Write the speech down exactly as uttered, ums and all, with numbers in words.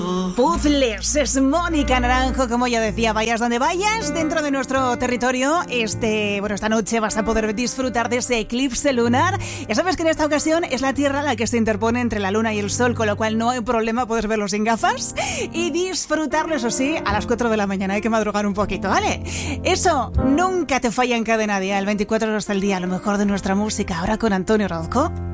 Puzzles, es Mónica Naranjo, como ya decía, vayas donde vayas dentro de nuestro territorio. Este, bueno, esta noche vas a poder disfrutar de ese eclipse lunar. Ya sabes que en esta ocasión es la Tierra la que se interpone entre la Luna y el Sol, con lo cual no hay problema, puedes verlo sin gafas y disfrutarlo, eso sí, a las cuatro de la mañana. Hay que madrugar un poquito, ¿vale? Eso, nunca te falla en Cadena Dial, veinticuatro horas al día, lo mejor de nuestra música. Ahora con Antonio Orozco.